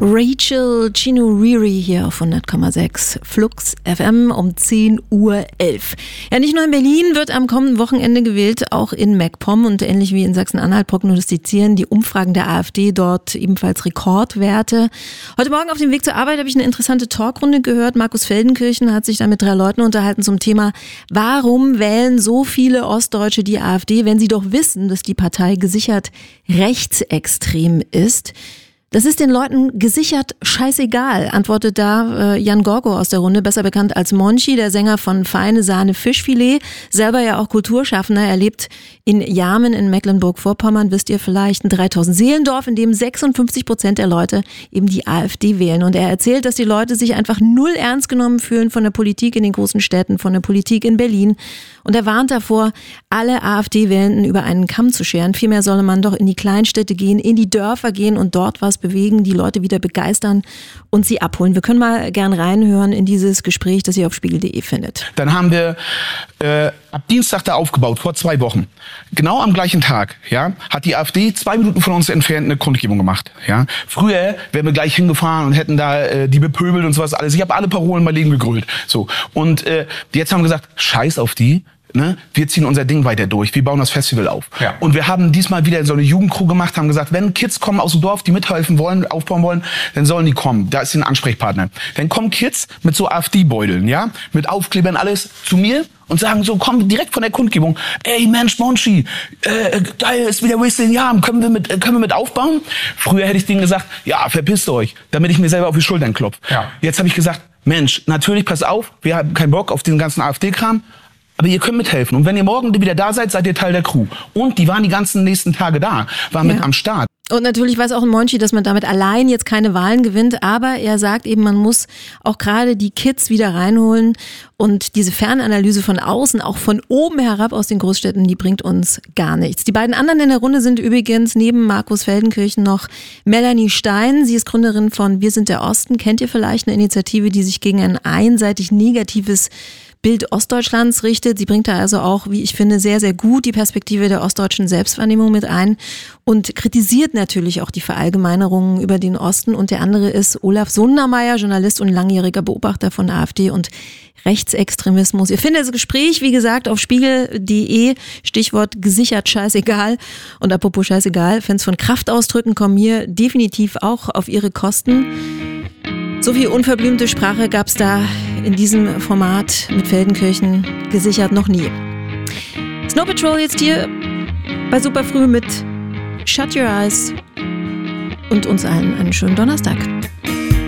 Rachel Chinouriri hier auf 100,6 Flux FM um 10:11 Uhr. Ja, nicht nur in Berlin wird am kommenden Wochenende gewählt, auch in MacPom und ähnlich wie in Sachsen-Anhalt prognostizieren die Umfragen der AfD dort ebenfalls Rekordwerte. Heute Morgen auf dem Weg zur Arbeit habe ich eine interessante Talkrunde gehört. Markus Feldenkirchen hat sich da mit 3 Leuten unterhalten zum Thema, warum wählen so viele Ostdeutsche die AfD, wenn sie doch wissen, dass die Partei gesichert rechtsextrem ist. Das ist den Leuten gesichert scheißegal, antwortet da Jan Gorgo aus der Runde, besser bekannt als Monchi, der Sänger von Feine Sahne Fischfilet, selber ja auch Kulturschaffender. Er lebt in Jarmen in Mecklenburg-Vorpommern, wisst ihr vielleicht, ein 3000-Seelendorf, in dem 56% der Leute eben die AfD wählen. Und er erzählt, dass die Leute sich einfach null ernst genommen fühlen von der Politik in den großen Städten, von der Politik in Berlin. Und er warnt davor, alle AfD-Wählenden über einen Kamm zu scheren. Vielmehr solle man doch in die Kleinstädte gehen, in die Dörfer gehen und dort was bewegen, die Leute wieder begeistern und sie abholen. Wir können mal gern reinhören in dieses Gespräch, das ihr auf spiegel.de findet. Dann haben wir ab Dienstag da aufgebaut, vor 2 Wochen. Genau am gleichen Tag, ja, hat die AfD 2 Minuten von uns entfernt eine Kundgebung gemacht. Ja. Früher wären wir gleich hingefahren und hätten da die bepöbelt und sowas alles. Ich habe alle Parolen mal Leben gegrölt. So. Und jetzt haben wir gesagt, scheiß auf die. Ne? Wir ziehen unser Ding weiter durch. Wir bauen das Festival auf. Ja. Und wir haben diesmal wieder so eine Jugendcrew gemacht, haben gesagt, wenn Kids kommen aus dem Dorf, die mithelfen wollen, aufbauen wollen, dann sollen die kommen. Da ist ein Ansprechpartner. Dann kommen Kids mit so AfD-Beuteln, ja, mit Aufklebern, alles zu mir und sagen so, komm direkt von der Kundgebung. Ey Mensch, Monchi, geil, ist wieder Wasting Jam, können wir mit aufbauen? Früher hätte ich denen gesagt, ja, verpisst euch, damit ich mir selber auf die Schultern klopfe. Ja. Jetzt habe ich gesagt, Mensch, natürlich, pass auf, wir haben keinen Bock auf den ganzen AfD-Kram. Aber ihr könnt mithelfen. Und wenn ihr morgen wieder da seid, seid ihr Teil der Crew. Und die waren die ganzen nächsten Tage da, waren mit am Start. Und natürlich weiß auch ein Monchi, dass man damit allein jetzt keine Wahlen gewinnt. Aber er sagt eben, man muss auch gerade die Kids wieder reinholen. Und diese Fernanalyse von außen, auch von oben herab aus den Großstädten, die bringt uns gar nichts. Die beiden anderen in der Runde sind übrigens neben Markus Feldenkirchen noch Melanie Stein. Sie ist Gründerin von Wir sind der Osten. Kennt ihr vielleicht, eine Initiative, die sich gegen ein einseitig negatives Bild Ostdeutschlands richtet. Sie bringt da also auch, wie ich finde, sehr, sehr gut die Perspektive der ostdeutschen Selbstwahrnehmung mit ein und kritisiert natürlich auch die Verallgemeinerungen über den Osten. Und der andere ist Olaf Sundermeier, Journalist und langjähriger Beobachter von AfD und Rechtsextremismus. Ihr findet das Gespräch, wie gesagt, auf spiegel.de, Stichwort gesichert scheißegal. Und apropos scheißegal, Fans von Kraftausdrücken kommen hier definitiv auch auf ihre Kosten. So viel unverblümte Sprache gab es da in diesem Format mit Feldenkirchen gesichert noch nie. Snow Patrol jetzt hier bei Superfrüh mit Shut Your Eyes und uns allen einen schönen Donnerstag.